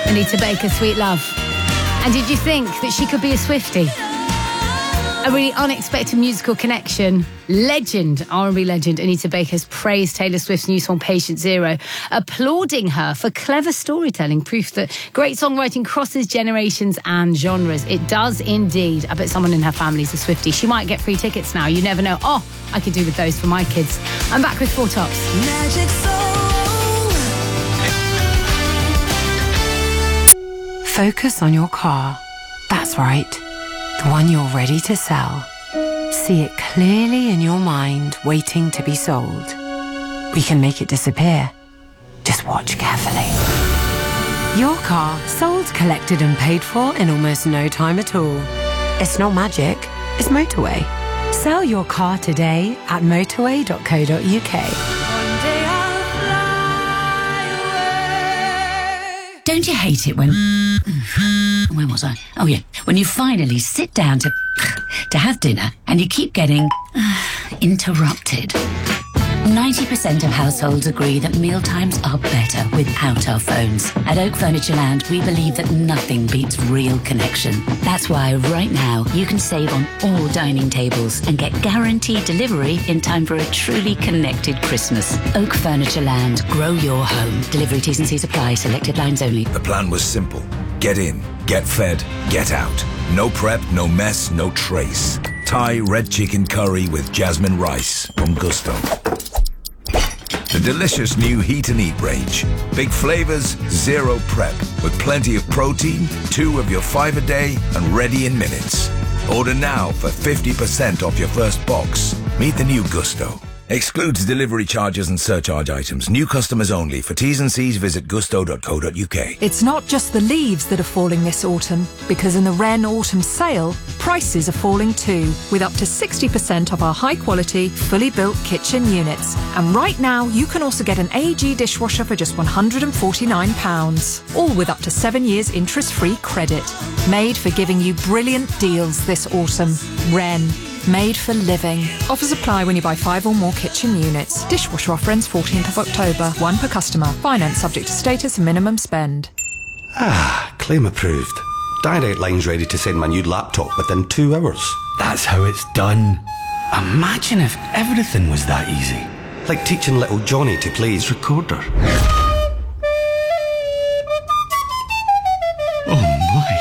Anita Baker, Sweet Love. And did you think that she could be a Swiftie? A really unexpected musical connection. Legend, R&B legend Anita Baker has praised Taylor Swift's new song Patient Zero, applauding her for clever storytelling, proof that great songwriting crosses generations and genres. It does indeed. I bet someone in her family's a Swiftie. She might get free tickets now. You never know. Oh, I could do with those for my kids. I'm back with Four Tops. Magic Soul. Focus on your car. That's right. The one you're ready to sell. See it clearly in your mind, waiting to be sold. We can make it disappear. Just watch carefully. Your car sold, collected and paid for in almost no time at all. It's not magic, it's motorway. Sell your car today at motorway.co.uk. Don't you hate it when... Where was I? Oh, yeah. When you finally sit down to have dinner and you keep getting interrupted. 90% of households agree that mealtimes are better without our phones. At Oak Furniture Land, we believe that nothing beats real connection. That's why right now you can save on all dining tables and get guaranteed delivery in time for a truly connected Christmas. Oak Furniture Land. Grow your home. Delivery T's and C's apply. Selected lines only. The plan was simple. Get in, get fed, get out. No prep, no mess, no trace. Thai red chicken curry with jasmine rice from Gusto. The delicious new Heat and Eat range. Big flavors, zero prep, with plenty of protein, 2 of your 5 a day, and ready in minutes. Order now for 50% off your first box. Meet the new Gusto. Excludes delivery charges and surcharge items. New customers only. For T's and C's, visit gusto.co.uk. It's not just the leaves that are falling this autumn, because in the Wren Autumn Sale, prices are falling too, with up to 60% off our high-quality, fully built kitchen units. And right now, you can also get an AEG dishwasher for just £149, all with up to 7 years interest-free credit. Made for giving you brilliant deals this autumn. Wren. Made for living. Offers apply when you buy 5 or more kitchen units. Dishwasher offer ends 14th of October. 1 per customer. Finance subject to status and minimum spend. Claim approved. Direct Line's ready to send my new laptop within 2 hours. That's how it's done. Imagine if everything was that easy. Like teaching little Johnny to play his recorder. Oh my.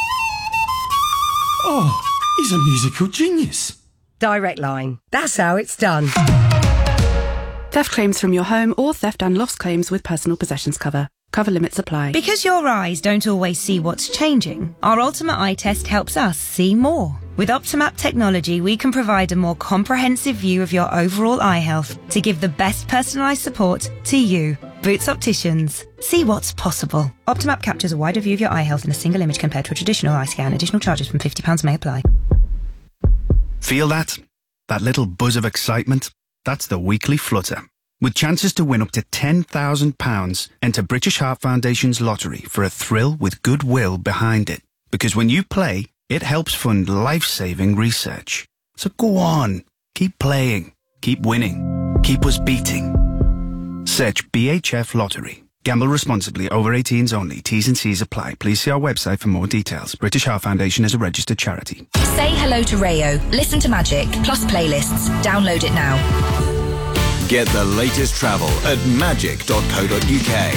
Oh, he's a musical genius. Direct Line. That's how it's done. Theft claims from your home or theft and loss claims with personal possessions cover. Cover limits apply. Because your eyes don't always see what's changing, our Ultimate Eye Test helps us see more. With Optimap technology, we can provide a more comprehensive view of your overall eye health to give the best personalised support to you. Boots Opticians. See what's possible. Optimap captures a wider view of your eye health in a single image compared to a traditional eye scan. Additional charges from £50 may apply. Feel that? That little buzz of excitement? That's the weekly flutter. With chances to win up to £10,000, enter British Heart Foundation's lottery for a thrill with goodwill behind it. Because when you play, it helps fund life-saving research. So go on, keep playing, keep winning, keep us beating. Search BHF Lottery. Gamble responsibly. Over 18s only. T's and C's apply. Please see our website for more details. British Heart Foundation is a registered charity. Say hello to Rayo. Listen to Magic, plus playlists. Download it now. Get the latest travel at magic.co.uk.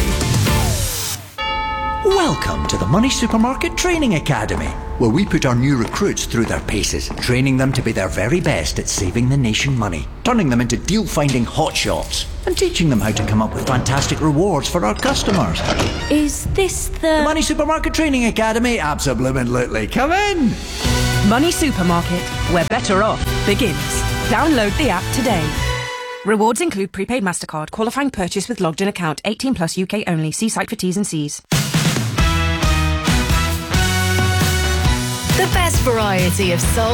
Welcome to the Money Supermarket Training Academy, where we put our new recruits through their paces, training them to be their very best at saving the nation money, turning them into deal-finding hotshots, and teaching them how to come up with fantastic rewards for our customers. Is this the Money Supermarket Training Academy? Absolutely. Come in! Money Supermarket, where better off begins. Download the app today. Rewards include prepaid MasterCard, qualifying purchase with logged in account, 18 plus UK only. See site for T's and C's. The best variety of soul